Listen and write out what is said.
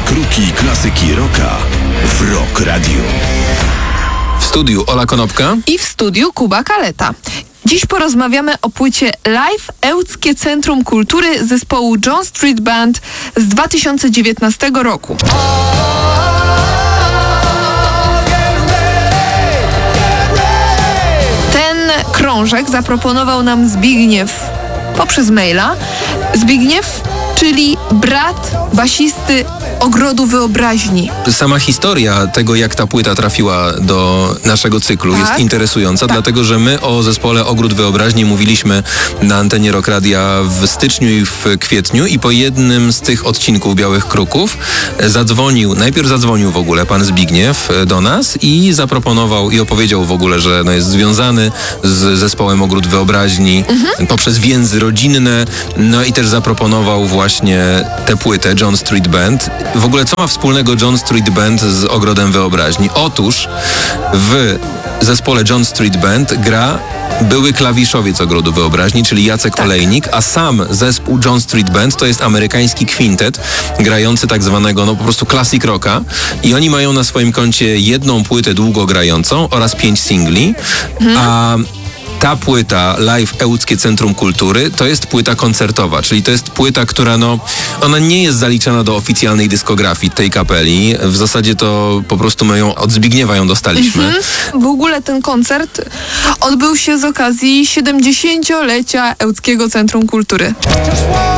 Kruki klasyki rocka w Rock Radio. W studiu Ola Konopka i w studiu Kuba Kaleta. Dziś porozmawiamy o płycie Live Ełckie Centrum Kultury zespołu John Street Band z 2019 roku. Ten krążek zaproponował nam Zbigniew poprzez maila. Zbigniew, czyli brat basisty Ogrodu Wyobraźni. Sama historia tego, jak ta płyta trafiła do naszego cyklu, jest interesująca, dlatego że my o zespole Ogród Wyobraźni mówiliśmy na antenie Rock Radia w styczniu i w kwietniu i po jednym z tych odcinków Białych Kruków najpierw zadzwonił w ogóle pan Zbigniew do nas i zaproponował i opowiedział w ogóle, że jest związany z zespołem Ogród Wyobraźni poprzez więzy rodzinne, i też zaproponował właśnie tę płytę John Street Band. W ogóle co ma wspólnego John Street Band z Ogrodem Wyobraźni? Otóż w zespole John Street Band gra były klawiszowiec Ogrodu Wyobraźni, czyli Jacek Olejnik, a sam zespół John Street Band to jest amerykański kwintet grający tak zwanego po prostu classic rocka i oni mają na swoim koncie jedną płytę długo grającą oraz 5 singli, a ta płyta Live Ełckie Centrum Kultury to jest płyta koncertowa, czyli to jest płyta, która ona nie jest zaliczana do oficjalnej dyskografii tej kapeli. W zasadzie to po prostu my ją od Zbigniewa ją dostaliśmy. W ogóle ten koncert odbył się z okazji 70-lecia Ełckiego Centrum Kultury.